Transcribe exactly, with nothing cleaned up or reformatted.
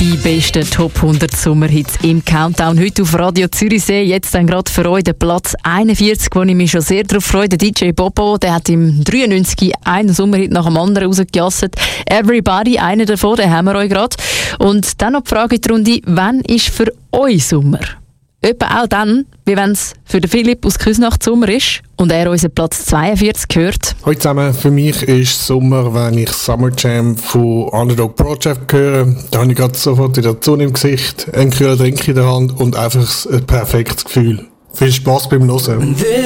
Die besten Top hundert Sommerhits im Countdown. Heute auf Radio Zürichsee. Jetzt dann gerade für euch der Platz einundvierzig, wo ich mich schon sehr darauf freue. Der D J Bobo, der hat im dreiundneunzig einen Sommerhit nach dem anderen rausgejasset. Everybody, einer davon, den haben wir euch gerade. Und dann noch die Frage in die Runde, wann ist für euch Sommer? Etwa auch dann, wie wenn es für den Philipp aus Küsnacht Sommer ist und er unseren Platz zweiundvierzig hört. Hallo zusammen, für mich ist Sommer, wenn ich Summer Jam von Underdog Project höre. Da habe ich gerade sofort wieder die Sonne im Gesicht, einen kühlen Drink in der Hand und einfach ein perfektes Gefühl. Viel Spass beim Hören.